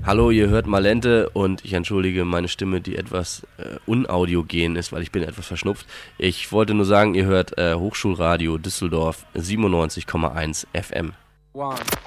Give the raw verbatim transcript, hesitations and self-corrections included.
Hallo, ihr hört Malente und ich entschuldige meine Stimme, die etwas äh, unaudiogen ist, weil ich bin etwas verschnupft. Ich wollte nur sagen, ihr hört äh, Hochschulradio Düsseldorf siebenundneunzig Komma eins F M. One.